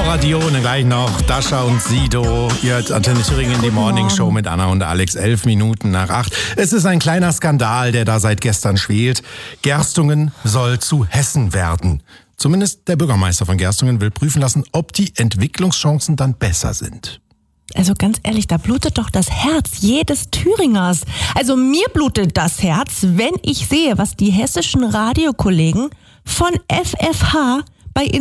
Radio und dann gleich noch Dasha und Sido. Ihr hört Antenne Thüringen, die Morning Show mit Anna und Alex, 11 Minuten nach 8. Es ist ein kleiner Skandal, der da seit gestern schwelt. Gerstungen soll zu Hessen werden. Zumindest der Bürgermeister von Gerstungen will prüfen lassen, ob die Entwicklungschancen dann besser sind. Also ganz ehrlich, da blutet doch das Herz jedes Thüringers. Also mir blutet das Herz, wenn ich sehe, was die hessischen Radiokollegen von FFH